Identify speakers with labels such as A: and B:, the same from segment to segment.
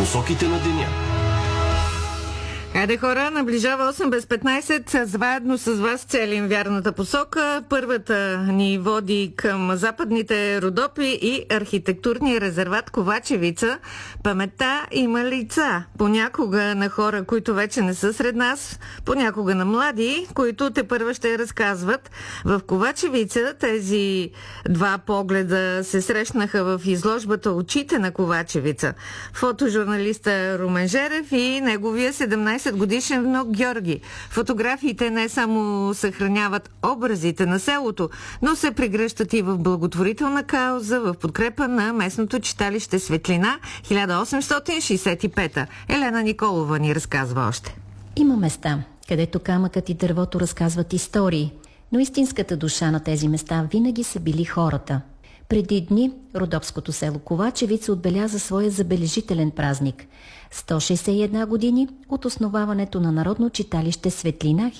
A: посоките на деня.
B: Хайде хора, наближава 8 без 15, заедно с вас целим вярната посока. Първата ни води към западните Родопи и архитектурния резерват Ковачевица. Паметта има лица. Понякога на хора, които вече не са сред нас, понякога на млади, които тепърва ще разказват. В Ковачевица тези два погледа се срещнаха в изложбата "Очите на Ковачевица". Фотожурналиста Румен Жерев и неговия 17-годишен внук Георги. Фотографиите не само съхраняват образите на селото, но се прегръщат и в благотворителна кауза в подкрепа на местното читалище Светлина 1865. Елена Николова ни разказва още.
C: Има места, където камъкът и дървото разказват истории, но истинската душа на тези места винаги са били хората. Преди дни родопското село Ковачевица отбеляза своя забележителен празник – 161 години от основаването на народно читалище Светлина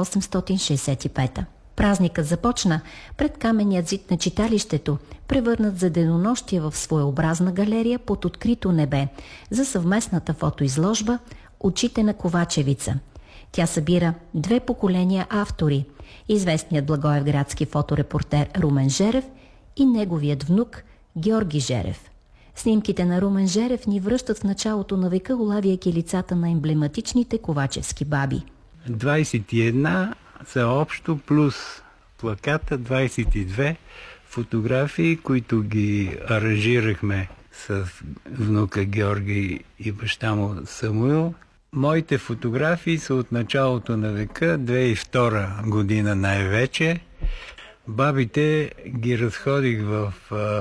C: 1865. Празникът започна пред каменният зид на читалището, превърнат за денонощие в своеобразна галерия под открито небе за съвместната фотоизложба "Очите на Ковачевица". Тя събира две поколения автори – известният благоевградски фоторепортер Румен Жерев и неговият внук Георги Жерев. Снимките на Румен Жерев ни връщат в началото на века, улавяйки лицата на емблематичните ковачевски баби.
D: 21 са общо, плюс плаката 22 фотографии, които ги аранжирахме с внука Георги и баща му Самуил. Моите фотографии са от началото на века, 2002 година най-вече. Бабите ги разходих в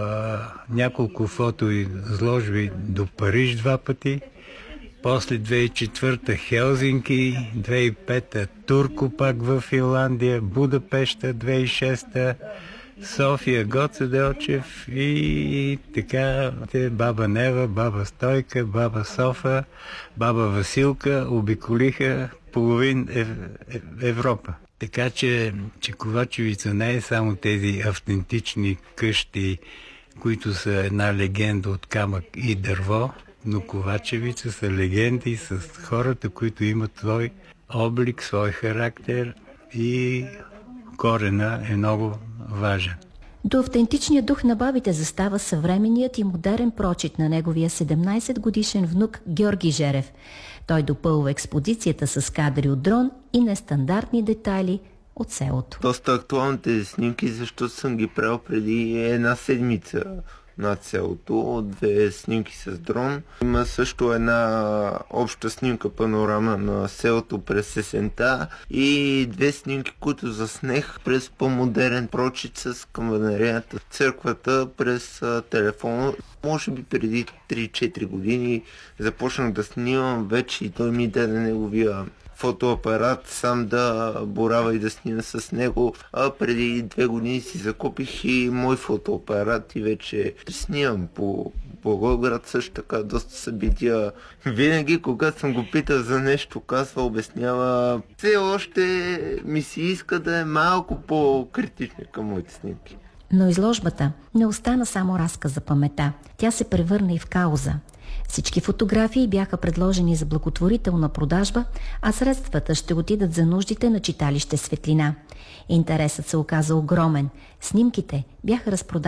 D: няколко фотоизложби до Париж 2 пъти, после 2004 Хелзинки, 2005 Турку пак в Финландия, Будапеща 2006, София Гоце Делчев и така баба Нева, баба Стойка, баба Софа, баба Василка обиколиха половин Европа. Така че Ковачевица не е само тези автентични къщи, които са една легенда от камък и дърво, но Ковачевица са легенди с хората, които имат свой облик, свой характер и корена е много важен.
C: До автентичния дух на бабите застава съвременният и модерен прочит на неговия 17-годишен внук Георги Жерев. Той допълва експозицията с кадри от дрон и нестандартни детайли от селото.
E: Доста актуални тези снимки, защото съм ги правил преди една седмица над селото. 2 снимки с дрон. Има също една обща снимка панорама на селото през есента и 2 снимки, които заснех през по-модерен прочит с камерата. Църквата през телефона. Може би преди 3-4 години започнах да снимам вече и той ми даде неговия фотоапарат, сам да боравя и да снимам с него. А преди 2 години си закупих и мой фотоапарат и вече снимам по Благоевград също така доста събития. Винаги, когато съм го питал за нещо, казва, обяснява. Все още ми се иска да е малко по-критична към моите снимки.
C: Но изложбата не остана само разказ за памета. Тя се превърна и в кауза. Всички фотографии бяха предложени за благотворителна продажба, а средствата ще отидат за нуждите на читалище Светлина. Интересът се оказа огромен. Снимките бяха разпродадени